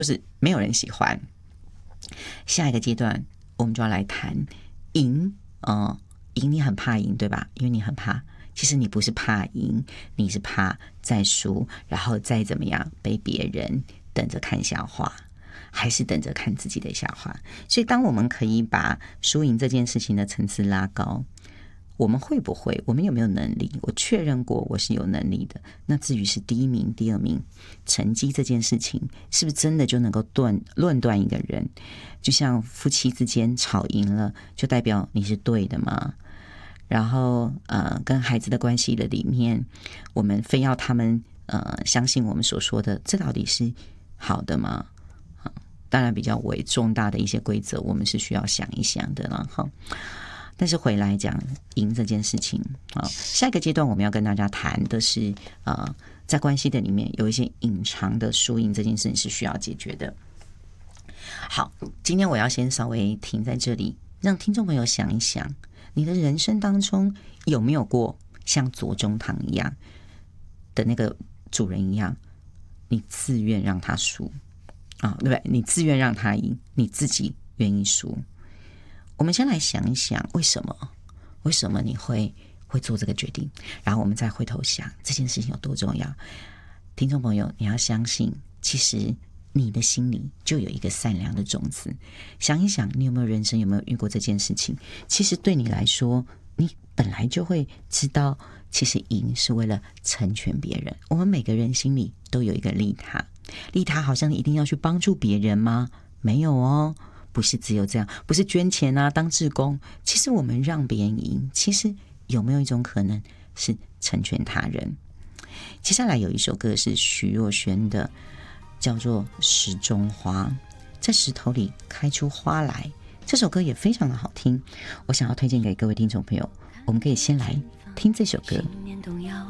就是没有人喜欢。下一个阶段我们就要来谈赢。赢你很怕赢对吧？因为你很怕，其实你不是怕赢，你是怕再输，然后再怎么样被别人等着看笑话，还是等着看自己的笑话。所以当我们可以把输赢这件事情的层次拉高，我们会不会，我们有没有能力，我确认过我是有能力的。那至于是第一名第二名成绩这件事情，是不是真的就能够论断一个人？就像夫妻之间吵赢了就代表你是对的吗？然后跟孩子的关系的里面，我们非要他们相信我们所说的，这到底是好的吗？当然比较为重大的一些规则我们是需要想一想的了哈。但是回来讲赢这件事情下一个阶段我们要跟大家谈的是在关系的里面有一些隐藏的输赢这件事情是需要解决的。好，今天我要先稍微停在这里，让听众朋友想一想，你的人生当中有没有过像左宗棠一样的那个主人一样，你自愿让他输对不对？你自愿让他赢，你自己愿意输。我们先来想一想为什么你会做这个决定，然后我们再回头想这件事情有多重要。听众朋友，你要相信，其实你的心里就有一个善良的种子。想一想，你有没有人生有没有遇过这件事情？其实对你来说，你本来就会知道，其实赢是为了成全别人。我们每个人心里都有一个利他，利他好像一定要去帮助别人吗？没有哦，不是只有这样，不是捐钱当志工。其实我们让别人赢，其实有没有一种可能是成全他人？接下来有一首歌是徐若瑄的，叫做《石中花》，在石头里开出花来。这首歌也非常的好听，我想要推荐给各位听众朋友。我们可以先来听这首歌。